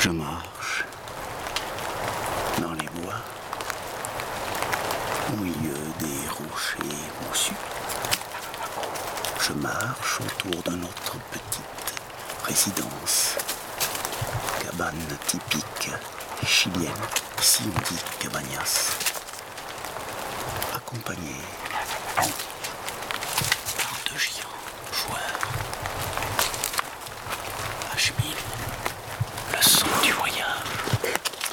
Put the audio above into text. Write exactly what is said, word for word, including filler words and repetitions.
Je marche dans les bois, au milieu des rochers moussus. Je marche autour de notre petite résidence, cabane typique chilienne, si on dit Cabañas, accompagnée